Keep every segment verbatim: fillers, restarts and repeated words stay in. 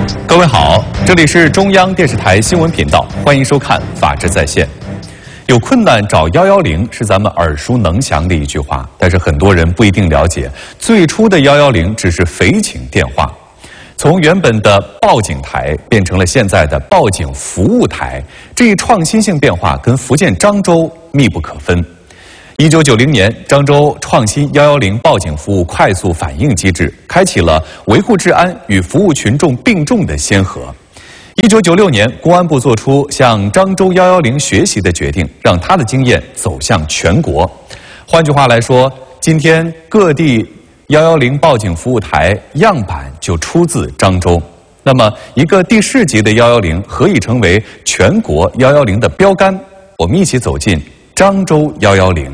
各位好，这里是中央电视台新闻频道，欢迎收看《法治在线》。有困难找一一零是咱们耳熟能详的一句话，但是很多人不一定了解，最初的一一零只是匪警电话，从原本的报警台变成了现在的报警服务台，这一创新性变化跟福建漳州密不可分。一九九零年，漳州创新一一零报警服务快速反应机制，开启了维护治安与服务群众并重的先河。一九九六年，公安部作出向漳州一一零学习的决定，让他的经验走向全国。换句话来说，今天各地一一零报警服务台样板就出自漳州。那么，一个地市级的一一零何以成为全国一一零的标杆？我们一起走进漳州一一零。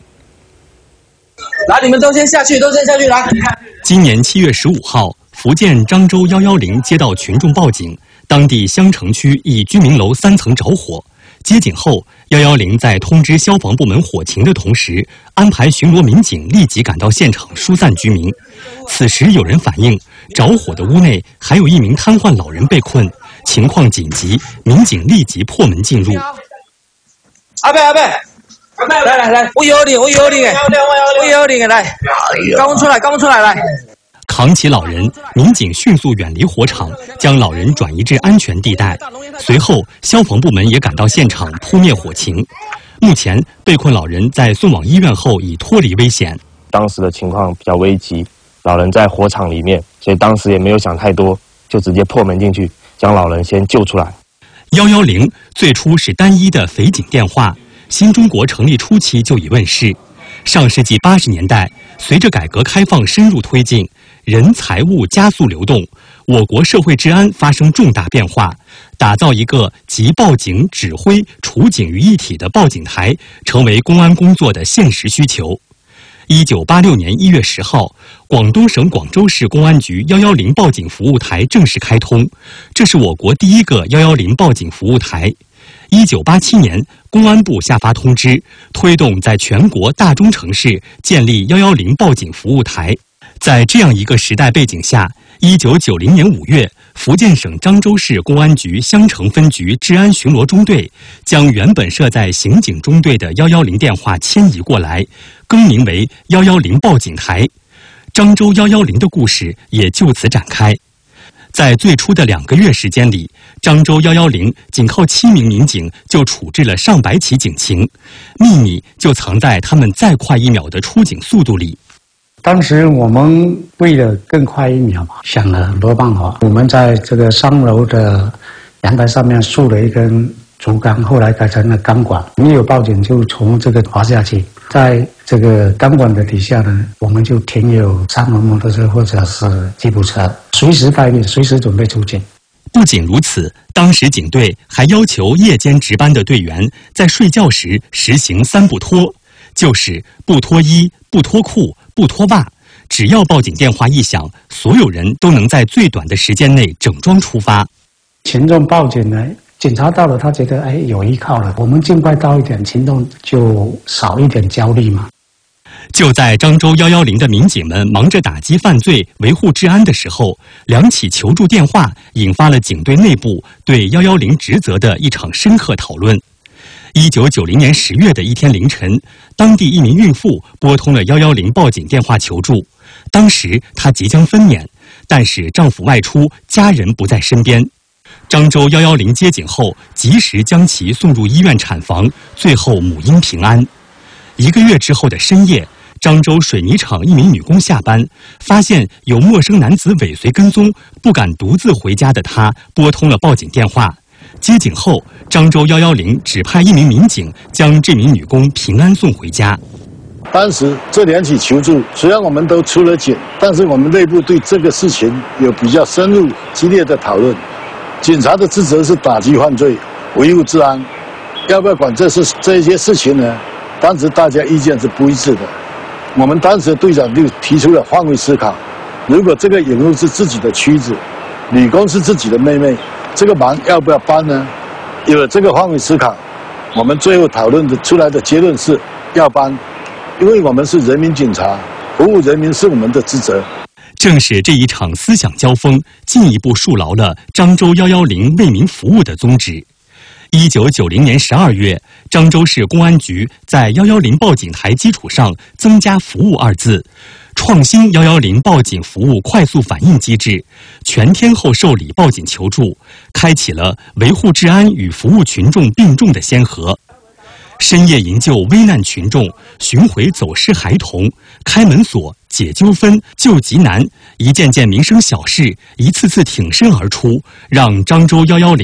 来，你们都先下去，都先下去。来， 今年七月十五号，福建漳州一一零接到群众报警，当地香城区一居民楼三层着火。接警后，一一零在通知消防部门火情的同时，安排巡逻民警立即赶到现场疏散居民。此时有人反映，着火的屋内还有一名瘫痪老人被困，情况紧急，民警立即破门进入。 阿贝阿贝。来来来，我有你，我有你，我有你，来，刚出来，刚出来，来。 扛起老人，民警迅速远离火场，将老人转移至安全地带。随后，消防部门也赶到现场扑灭火情。目前，被困老人在送往医院后已脱离危险。 当时的情况比较危急，老人在火场里面，所以当时也没有想太多，就直接破门进去，将老人先救出来。 一一零最初是单一的匪警电话。新中国成立初期就已问世。上世纪八十年代，随着改革开放深入推进，人财物加速流动，我国社会治安发生重大变化，打造一个集报警、指挥、处警于一体的报警台，成为公安工作的现实需求。一九八六年一月十号，广东省广州市公安局一一零报警服务台正式开通，这是我国第一个一一零报警服务台。一九八七年，公安部下发通知，推动在全国大中城市建立一一零报警服务台。在这样一个时代背景下，一九九零年五月，福建省漳州市公安局香城分局治安巡逻中队将原本设在刑警中队的一一零电话迁移过来，更名为一一零报警台。漳州一一零的故事也就此展开。在最初的两个月时间里，漳州一一零仅靠七名民警就处置了上百起警情，秘密就藏在他们再快一秒的出警速度里。 当时我们为了更快一秒嘛，想了很多办法。我们在这个三楼的阳台上面竖了一根竹竿，后来改成了钢管。一有报警就从这个滑下去，在这个钢管的底下呢，我们就停有三轮摩托车或者是吉普车，随时待命，随时准备出警。 不仅如此，当时警队还要求夜间值班的队员在睡觉时实行三不脱，就是不脱衣、不脱裤、不脱袜。只要报警电话一响，所有人都能在最短的时间内整装出发。 群众报警呢，警察到了，他觉得哎有依靠了，我们尽快到一点，行动就少一点焦虑嘛。 就在漳州一一零的民警们忙着打击犯罪、维护治安的时候，两起求助电话引发了警队内部对一一零职责的一场深刻讨论。一九九零年十月的一天凌晨，当地一名孕妇拨通了一一零报警电话求助。当时她即将分娩，但是丈夫外出，家人不在身边。漳州一一零接警后，及时将其送入医院产房，最后母婴平安。一个月之后的深夜，漳州水泥厂一名女工下班，发现有陌生男子尾随跟踪，不敢独自回家的她拨通了报警电话。接警后，漳州一一零指派一名民警将这名女工平安送回家。 当时这两起求助，虽然我们都出了警，但是我们内部对这个事情有比较深入、激烈的讨论。警察的职责是打击犯罪、维护治安，要不要管这事这些事情呢？当时大家意见是不一致的。我们当时队长就提出了换位思考：如果这个引入是自己的妻子，女工是自己的妹妹，这个忙要不要帮呢？有了这个换位思考，我们最后讨论的出来的结论是要帮，因为我们是人民警察，服务人民是我们的职责。 正是这一场思想交锋，进一步树牢了漳州一一零为民服务的宗旨。一九九零年十二月，漳州市公安局在一一零报警台基础上增加“服务”二字，创新一一零报警服务快速反应机制，全天候受理报警求助，开启了维护治安与服务群众并重的先河。深夜营救危难群众，寻回走失孩童，开门锁、解纠纷、救急难，一件件民生小事一次次挺身而出，让漳州一一零